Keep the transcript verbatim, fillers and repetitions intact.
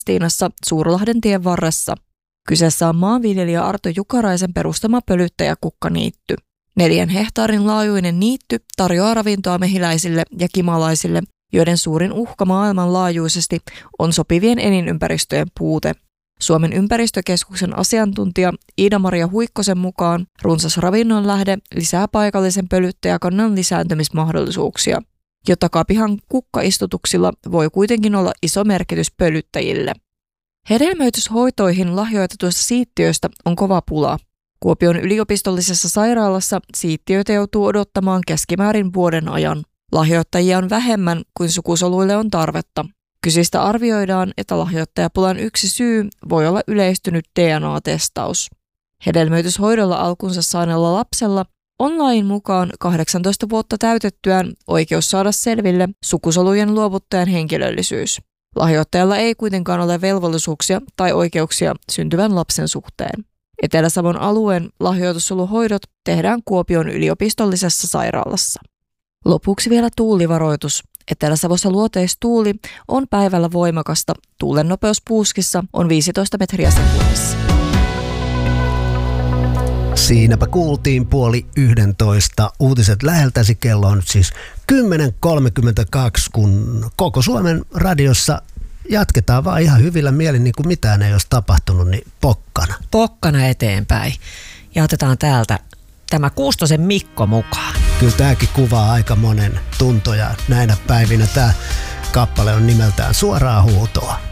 Stiinassa Suurlahden tien varressa. Kyseessä on maanviljelijä Arto Jukaraisen perustama pölyttäjäkukkaniitty. Neljän hehtaarin laajuinen niitty tarjoaa ravintoa mehiläisille ja kimalaisille, joiden suurin uhka maailmanlaajuisesti on sopivien elinympäristöjen puute. Suomen ympäristökeskuksen asiantuntija Iida-Maria Huikkosen mukaan runsas ravinnon lähde lisää paikallisen pölyttäjäkannan lisääntymismahdollisuuksia. Jo takapihan kukkaistutuksilla voi kuitenkin olla iso merkitys pölyttäjille. Hedelmöityshoitoihin lahjoitetuista siittiöistä on kova pula. Kuopion yliopistollisessa sairaalassa siittiöitä joutuu odottamaan keskimäärin vuoden ajan. Lahjoittajia on vähemmän kuin sukusoluille on tarvetta. Kyseistä arvioidaan, että lahjoittajapulan yksi syy voi olla yleistynyt D N A-testaus. Hedelmöityshoidolla alkunsa saaneella lapsella on lain mukaan kahdeksantoista vuotta täytettyään oikeus saada selville sukusolujen luovuttajan henkilöllisyys. Lahjoittajalla ei kuitenkaan ole velvollisuuksia tai oikeuksia syntyvän lapsen suhteen. Etelä-Savon alueen lahjoitussoluhoidot tehdään Kuopion yliopistollisessa sairaalassa. Lopuksi vielä tuulivaroitus. Etelä-Savossa luoteistuuli on päivällä voimakasta. Tuulen nopeus puuskissa on viisitoista metriä sekunnissa. Siinäpä kuultiin puoli yhdentoista. Uutiset läheltäsi, kello on nyt siis kymmenen kolmekymmentäkaksi, kun koko Suomen radiossa jatketaan vaan ihan hyvillä mielin, niin kuin mitään ei olisi tapahtunut, niin pokkana. Pokkana eteenpäin. Ja otetaan täältä tämä Kuustosen Mikko mukaan. Kyllä tämäkin kuvaa aika monen tuntoja näinä päivinä. Tämä kappale on nimeltään Suoraa huutoa.